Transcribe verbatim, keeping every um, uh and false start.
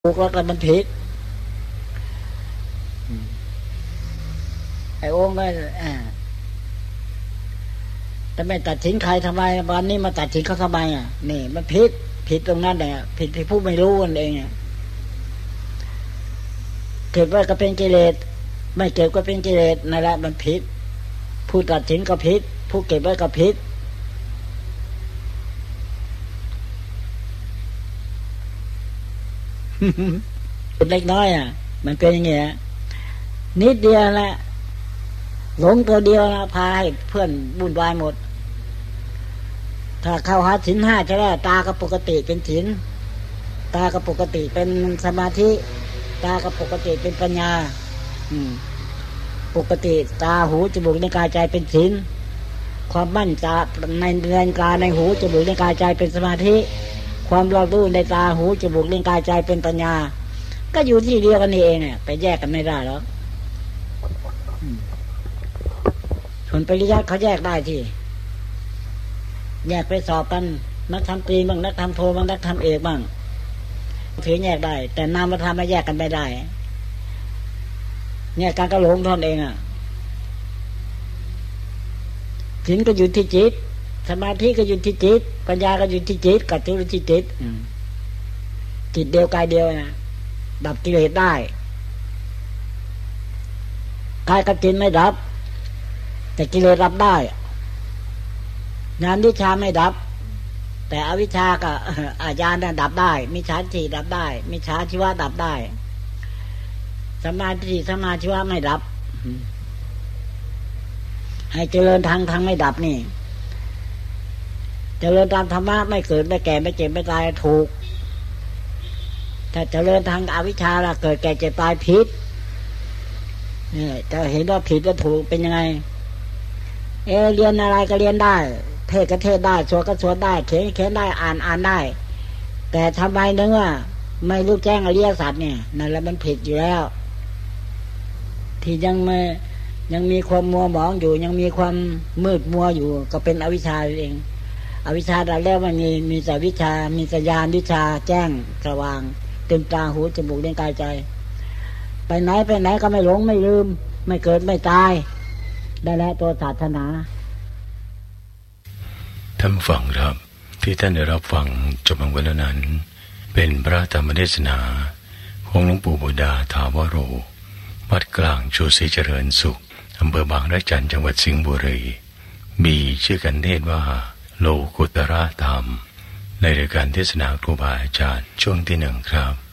ถูกแล้วแต่มันผิดไอ้องค์ก็อ่าแต่ไม่ตัดสินใครทำไมวันนี้มาตัดสินเขาทำไมอ่ะนี่มันผิดผิดตรงนั้นแหละผิดที่ผู้ไม่รู้นั่นเองเกิดว่าก็เป็นกิเลสไม่เกิดก็เป็นกิเลสนั่นแหละมันผิดผู้ตัดสินก็ผิดผู้เก็บไว้ก็ผิดเป็นเล็กน้อยอ่ะมันเป็นอย่างเงี้ยนิดเดียวแหละหลงตัวเดียวนะพาให้เพื่อนวุ่นวายหมดถ้าเข้าหาศีลห้าจะได้ตาก็ปกติเป็นศีลตาก็ปกติเป็นสมาธิตาก็ปกติเป็นปัญญาอืมปกติตาหูจมูกในกายใจเป็นศีลความมั่นใจในในกายในหูจมูกในกายใจเป็นสมาธิความรอบรู้ในตาหูจมูกในกายใจเป็นปัญญาก็อยู่ที่เดียวกันนี่เองเนี่ยไปแยกกันไม่ได้หรอกส่วนปริยัติเขาแยกได้ที่แยกไปสอบกันนักทำตรีบ้างนักทำโทบ้างนักทำเอกบ้างถือแยกได้แต่นามธรรมไม่แยกกันไม่ได้เนี่ยการกระหลงท่านเองอ่ะศีลก็อยู่ที่จิตสมาธิก็อยู่ที่จิตปัญญาก็อยู่ที่จิตกัจจุที่จิตจิตเดียวกายเดียวนะดับกิเลสได้กายกับจิตไม่ดับแต่กิเลสรับได้ญาณวิชาไม่ดับแต่อวิชชากับอาญาณดับได้มิจฉาทิฏฐิดับได้มิจฉาชีวะดับได้สมาธิสมาชีวะไม่ดับให้เจริญทางทางไม่ดับนี่เจริญตามธรรมะไม่เกิดไม่แก่ไม่เจ็บไม่ตายถูกถ้าเจริญทางอวิชชาล่ะเกิดแก่เจ็บตายผิดเนี่ยจะเห็นว่าผิดและถูกเป็นยังไงเออเรียนอะไรก็เรียนได้เทศก็เทศได้สวดก็สวดได้เขียนเขียนได้อ่านอ่านได้แต่ทำไมนึกว่าไม่รู้แจ้งอริยสัจเนี่ยนั่นแหละมันผิดอยู่แล้วที่ยังไม่ยังมีความมัวหมองอยู่ยังมีความมืดมัวอยู่ก็เป็นอวิชชาเองอวิชชาดับแล้วมันมีมีแต่วิชามีแต่ญาณวิชาแจ้งสว่างเต็มตาหูจมูกเลี้ยงกายใจไปไหนไปไหนก็ไม่หลงไม่ลืมไม่เกิดไม่ตายได้แล้วตัวศาสนาท่านฟังครับที่ท่านได้รับฟังจบลงไว้แล้วนั้นเป็นพระธรรมเทศนาของหลวงปู่บุดาถาวโรวัดกลางชูศรีเจริญสุขอำเภอบางระจันจังหวัดสิงห์บุรีมีชื่อกันเทศว่าโลกุตระธรรมในรายการเทศนาครูบาอาจารย์ช่วงที่หนึ่งครับ